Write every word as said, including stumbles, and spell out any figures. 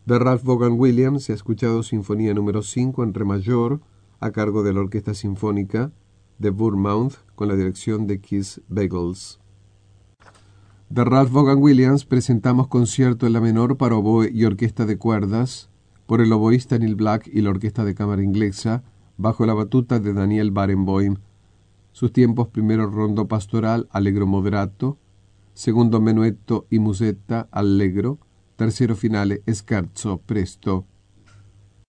De Ralph Vaughan Williams se ha escuchado Sinfonía número cinco en re mayor, a cargo de la Orquesta Sinfónica de Bournemouth, con la dirección de Keith Bagels. De Ralph Vaughan Williams presentamos concierto en la menor para oboe y orquesta de cuerdas, por el oboísta Neil Black y la Orquesta de Cámara Inglesa, bajo la batuta de Daniel Barenboim. Sus tiempos: primero rondo pastoral, allegro moderato; segundo menuetto y musetta, allegro; tercero finale, scherzo presto.